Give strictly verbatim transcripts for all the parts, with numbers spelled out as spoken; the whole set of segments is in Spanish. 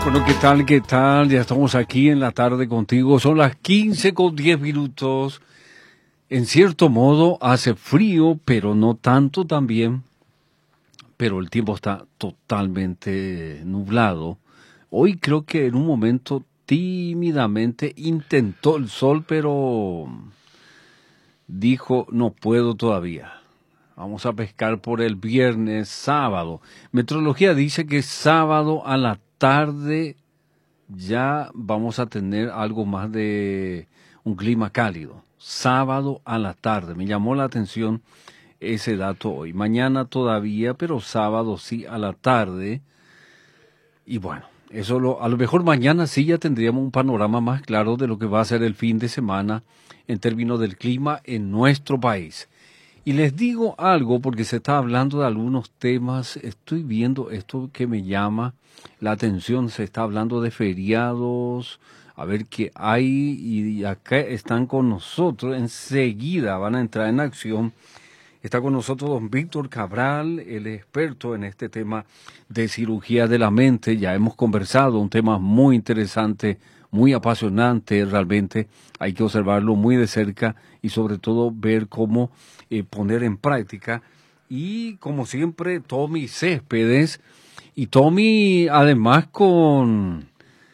Bueno, ¿qué tal? ¿Qué tal? Ya estamos aquí en la tarde contigo. Son las quince con diez minutos. En cierto modo hace frío, pero no tanto también. Pero el tiempo está totalmente nublado. Hoy creo que en un momento tímidamente intentó el sol, pero dijo no puedo todavía. Vamos a pescar por el viernes, sábado. Meteorología dice que sábado a la tarde ya vamos a tener algo más de un clima cálido. Sábado a la tarde. Me llamó la atención ese dato hoy. Mañana todavía, pero sábado sí a la tarde. Y bueno, eso lo, a lo mejor mañana sí ya tendríamos un panorama más claro de lo que va a ser el fin de semana en términos del clima en nuestro país. Y les digo algo porque se está hablando de algunos temas. Estoy viendo esto que me llama la atención. Se está hablando de feriados, a ver qué hay. Y acá están con nosotros. Enseguida van a entrar en acción. Está con nosotros don Víctor Cabral, el experto en este tema de cirugía de la mente. Ya hemos conversado, un tema muy interesante, muy apasionante realmente. Hay que observarlo muy de cerca y sobre todo ver cómo eh, poner en práctica. Y como siempre, Tommy Céspedes. Y Tommy además con...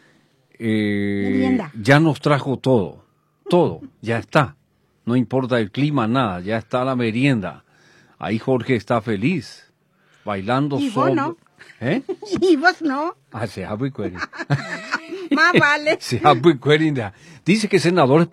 Eh, ya nos trajo todo, todo, ya está. No importa el clima, nada, ya está la merienda. Ahí Jorge está feliz, bailando ¿Y solo. vos no? ¿Eh? ¿Y vos no? Ah, se ha muy cueri. Más vale. Se ha muy cueri. Dice que senador